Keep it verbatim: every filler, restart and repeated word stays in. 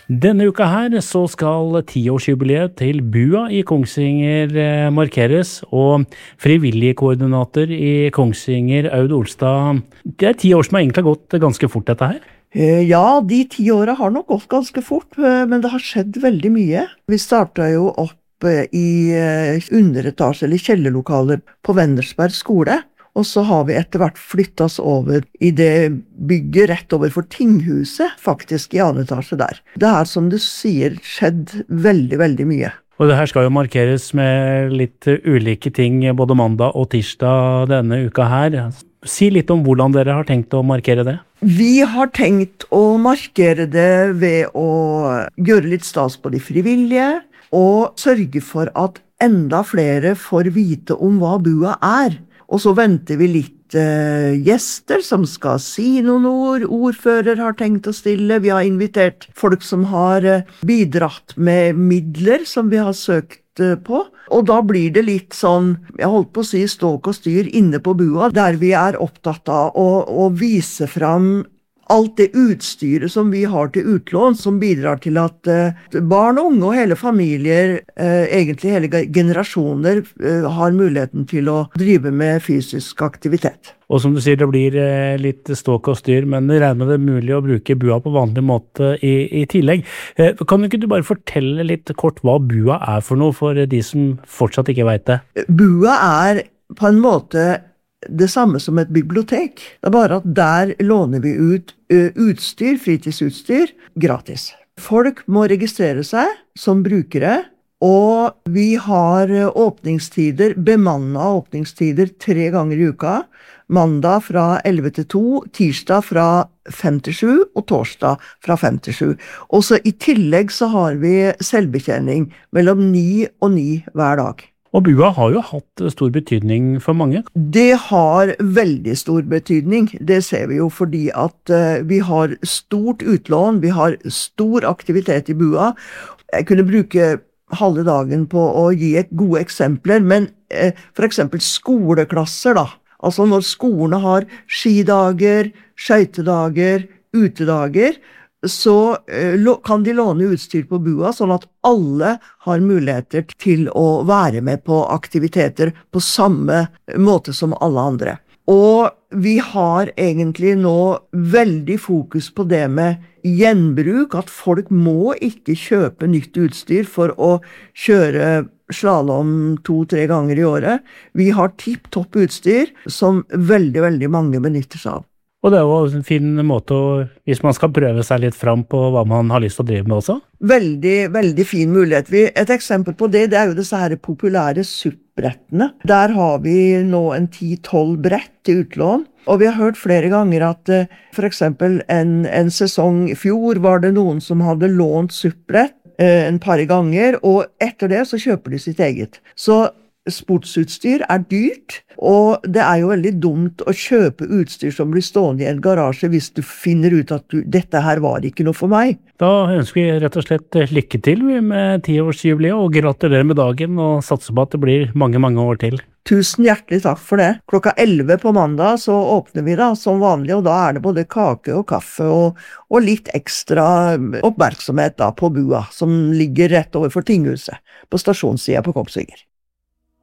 Denne uka her så skal tiårsjubileet til Bua i Kongsvinger eh, markeres, og frivillig koordinator i Kongsvinger, Aud Olstad. Det er ti år som har egentlig gått ganske fort dette her. Ja, de ti årene har nok gått ganske fort, men det har skjedd veldig mye. Vi startet jo opp i underetasje eller kjellerlokaler på Vendersberg skole, og så har vi etter hvert flyttet oss over i det bygget rett over for tinghuset, faktisk i annen etasje der. Det er som du sier skjedd veldig, veldig mye. Og det her skal jo markeres med litt ulike ting både mandag og tirsdag denne uka her. Si litt om hvordan dere har tenkt å markere det. Vi har tenkt å markere det ved å gjøre litt stas på de frivillige, og sørge for at enda flere får vite om hva Bua er. Og så venter vi litt eh, gjester som skal si noen ord. Ordfører har tenkt å stille. Vi har invitert folk som har eh, bidratt med midler som vi har søkt eh, på. Og da blir det litt sånn, jeg holdt på å si ståk og styr inne på Bua, der vi er opptatt av å, å vise fram alt det utstyret som vi har til utlån, som bidrar til at uh, barn og unge og hele familier, uh, egentlig hele generasjoner, uh, har muligheten til å drive med fysisk aktivitet. Og som du sier, det blir uh, litt ståk og styr, men det regner med det mulig å bruke Bua på vanlig måte i, i tillegg. Uh, kan ikke du bare fortelle litt kort hva Bua er for noe, for de som fortsatt ikke vet det? Bua er på en måte det samme som et bibliotek. Det er bare at der låner vi ut utstyr, fritidsutstyr, gratis. Folk må registrere seg som brukere, og vi har åpningstider, bemannet åpningstider tre ganger i uka. Mandag fra elleve til to, tirsdag fra fem til sju, og torsdag fra fem til sju. Og så i tillegg så har vi selvbetjening mellom ni og ni hver dag. Og Bua har jo hatt stor betydning for mange. Det har veldig stor betydning. Det ser vi jo fordi at uh, vi har stort utlån, vi har stor aktivitet i Bua. Jeg kunne bruke halve dagen på å gi et gode eksempler, men uh, for eksempel skoleklasser da. Altså når skolene har skidager, skøytedager, utedager, så kan de låne utstyr på Bua, sånn at alle har muligheter til å være med på aktiviteter på samme måte som alle andre. Og vi har egentlig nå veldig fokus på det med gjenbruk, at folk må ikke kjøpe nytt utstyr for å kjøre slalom to-tre ganger i året. Vi har tipp-topp utstyr som veldig, veldig mange benytter seg av. Og det er jo en fin måte å, hvis man skal prøve seg litt fram på hva man har lyst til å drive med også. Veldig, veldig fin mulighet. Et eksempel på det, det er jo disse her populære SUP-brettene. Der har vi nå en ti-tolv brett til utlån. Og vi har hørt flere ganger at for eksempel en, en sesong i fjor var det noen som hadde lånt SUP-brett en par ganger, og etter det så kjøper de sitt eget. Så sportsutstyr er dyrt, og det er jo veldig dumt å kjøpe utstyr som blir stående i en garasje hvis du finner ut at du, dette her var ikke noe for meg. Da ønsker vi rett og slett lykke til med tiårsjubileet, og gratulerer med dagen, og satser på at det blir mange, mange år til. Tusen hjertelig takk for det. Klokka elleve på mandag så åpner vi da som vanlig, og da er det både kake og kaffe og, og litt ekstra oppmerksomhet da på Bua, som ligger rett over for tinghuset på stasjonssiden på Kongsvinger.